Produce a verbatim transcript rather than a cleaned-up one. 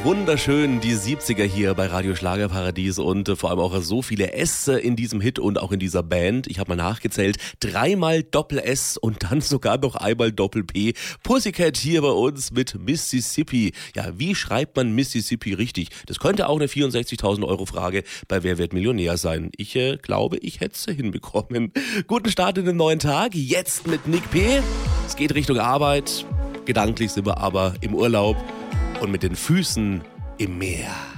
wunderschön, die siebziger hier bei Radio Schlagerparadies und äh, vor allem auch so viele S in diesem Hit und auch in dieser Band. Ich habe mal nachgezählt, dreimal Doppel-S und dann sogar noch einmal Doppel-P. Pussycat hier bei uns mit Mississippi. Ja, wie schreibt man Mississippi richtig? Das könnte auch eine vierundsechzigtausend Euro Frage bei Wer wird Millionär sein. Ich äh, glaube, ich hätte es hinbekommen. Guten Start in den neuen Tag, jetzt mit Nick P. Es geht Richtung Arbeit, gedanklich sind wir aber im Urlaub und mit den Füßen im Meer.